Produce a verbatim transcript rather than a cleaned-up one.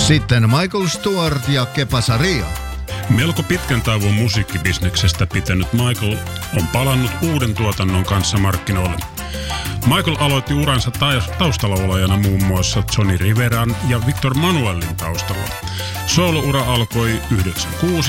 Sitten Michael Stewart ja Kepa Saria. Melko pitkän tauon musiikkibisneksestä pitänyt Michael on palannut uuden tuotannon kanssa markkinoille. Michael aloitti uransa taustalaulajana muun muassa Johnny Riveran ja Victor Manuelin taustalla. Soolo-ura alkoi yhdeksänkymmentäkuusi